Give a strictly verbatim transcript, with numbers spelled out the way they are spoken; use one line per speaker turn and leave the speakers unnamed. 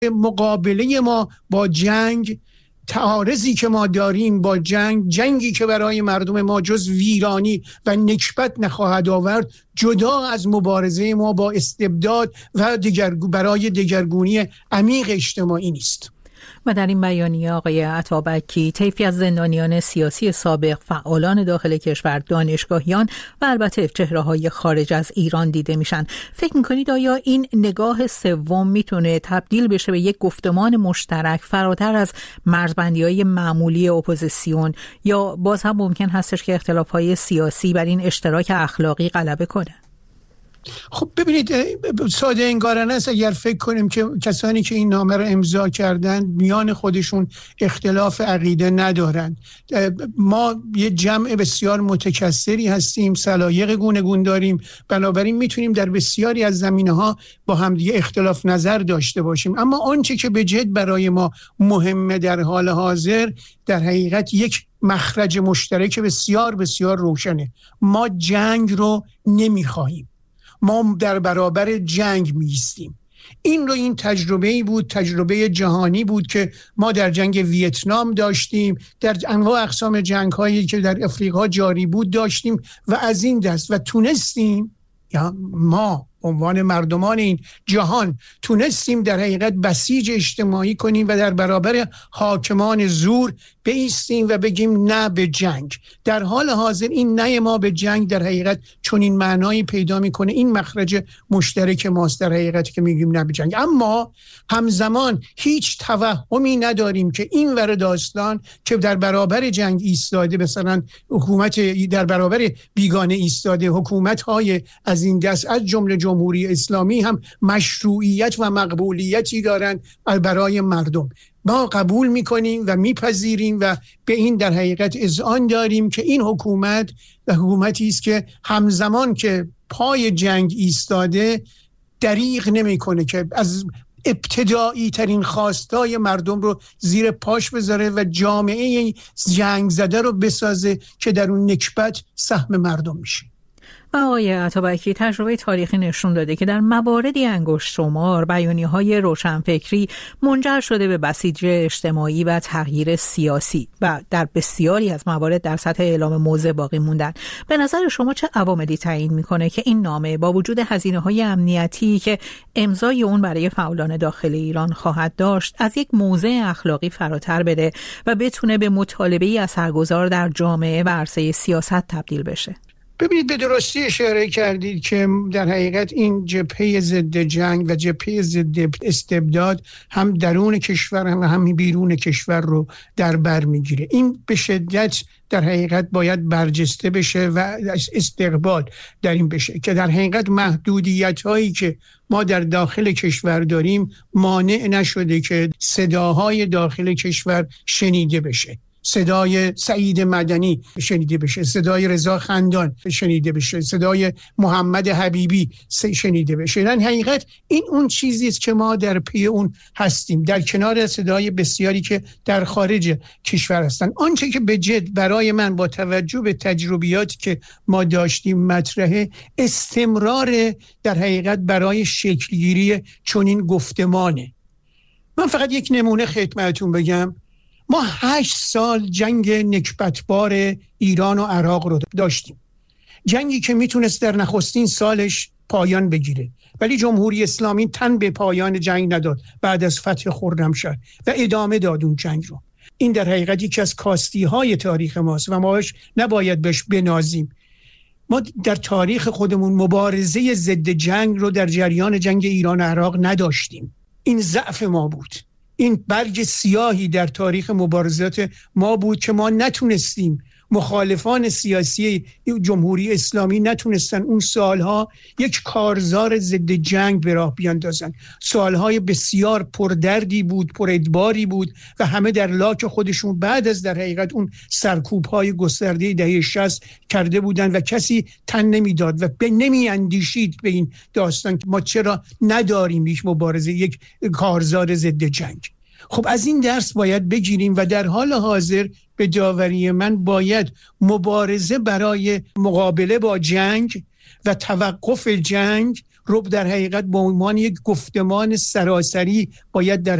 مقابله ما با جنگ، تعارضی که ما داریم با جنگ، جنگی که برای مردم ما جز ویرانی و نکبت نخواهد آورد، جدا از مبارزه ما با استبداد و دیگر برای دگرگونی عمیق اجتماعی نیست.
و در این بیانیه آقای عطابکی طیفی از زندانیان سیاسی سابق، فعالان داخل کشور، دانشگاهیان و البته چهره‌های خارج از ایران دیده میشن. فکر میکنید آیا این نگاه سوم میتونه تبدیل بشه به یک گفتمان مشترک فراتر از مرزبندی‌های معمولی اپوزیسیون، یا باز هم ممکن هستش که اختلاف‌های سیاسی بر این اشتراک اخلاقی غلبه کنه؟
خب ببینید، ساده انگارانه است اگر فکر کنیم که کسانی که این نامه رو امضا کردن میان خودشون اختلاف عقیده ندارن. ما یه جمع بسیار متکثری هستیم، سلایق گوناگون داریم، بنابراین میتونیم در بسیاری از زمینه‌ها با همدیگه اختلاف نظر داشته باشیم. اما آنچه که به جد برای ما مهمه در حال حاضر در حقیقت یک مخرج مشترک بسیار بسیار روشنه. ما جنگ رو نمیخواهیم، ما در برابر جنگ میستیم. این رو این تجربه‌ای بود، تجربه جهانی بود که ما در جنگ ویتنام داشتیم، در انواع اقسام جنگ‌هایی که در افریقا جاری بود داشتیم و از این دست، و تونستیم، یا ما عنوان مردمان این جهان تونستیم در حقیقت بسیج اجتماعی کنیم و در برابر حاکمان زور بایستیم و بگیم نه به جنگ. در حال حاضر این نه ما به جنگ در حقیقت چون این معنایی پیدا میکنه، این مخرج مشترک ماست در حقیقت که میگیم نه به جنگ. اما همزمان هیچ توهمی نداریم که این ور داستان که در برابر جنگ ایستاده، مثلا حکومت در برابر بیگانه ایستاده، حکومت‌های از این دست از جمله جمهوری اسلامی هم مشروعیت و مقبولیتی دارن برای مردم. ما قبول میکنیم و میپذیریم و به این در حقیقت اذعان داریم که این حکومت و حکومتی است که همزمان که پای جنگ ایستاده دریغ نمیکنه که از ابتدایی ترین خواستای مردم رو زیر پاش بذاره و جامعه جنگ زده رو بسازه که در اون نکبت سهم مردم میشه.
آقای عطابکی، تجربه تاریخی نشون داده که در مواردی انگشت شمار بیانیه‌های روشنفکری منجر شده به بسیج اجتماعی و تغییر سیاسی و در بسیاری از موارد در سطح اعلام موضع باقی موندن. به نظر شما چه عواملی تعیین میکنه که این نامه با وجود هزینه‌های امنیتی که امضای اون برای فعالان داخل ایران خواهد داشت از یک موضع اخلاقی فراتر بره و بتونه به مطالبه‌ای اثرگذار در جامعه و عرصه سیاست تبدیل بشه؟
ببینید، به درستی اشاره کردید که در حقیقت این جبهه ضد جنگ و جبهه ضد استبداد هم درون کشور هم و هم بیرون کشور رو در بر میگیره. این به شدت در حقیقت باید برجسته بشه و استقبال در این بشه که در حقیقت محدودیت هایی که ما در داخل کشور داریم مانع نشده که صداهای داخل کشور شنیده بشه. صدای سعید مدنی شنیده بشه، صدای رضا خندان شنیده بشه، صدای محمد حبیبی شنیده بشه. در حقیقت این اون چیزی است که ما در پی اون هستیم، در کنار صدای بسیاری که در خارج کشور هستن. آنچه که به جد برای من با توجه به تجربیاتی که ما داشتیم مطرحه، استمرار در حقیقت برای شکلگیری چنین گفتمانه. من فقط یک نمونه خدمتتون بگم. ما هشت سال جنگ نکبتبار ایران و عراق رو داشتیم، جنگی که میتونست در نخستین سالش پایان بگیره، ولی جمهوری اسلامی تن به پایان جنگ نداد بعد از فتح خرمشهر و ادامه داد اون جنگ رو. این در حقیقت یکی از کاستی های تاریخ ماست و ما نباید بهش بنازیم. ما در تاریخ خودمون مبارزه ضد جنگ رو در جریان جنگ ایران و عراق نداشتیم. این ضعف ما بود. این برگ سیاهی در تاریخ مبارزات ما بود که ما نتونستیم، مخالفان سیاسی جمهوری اسلامی نتونستن اون سالها یک کارزار ضد جنگ به راه بیاندازن. سالهای بسیار پردردی بود، پرادباری بود و همه در لاک خودشون بعد از در حقیقت اون سرکوب‌های گسترده دهه شصت کرده بودن و کسی تن نمیداد و به نمی اندیشید به این داستان که ما چرا نداریم یک مبارزه، یک کارزار ضد جنگ. خب از این درس باید بگیریم و در حال حاضر به داوری من باید مبارزه برای مقابله با جنگ و توقف جنگ رو در حقیقت به عنوان یک گفتمان سراسری باید در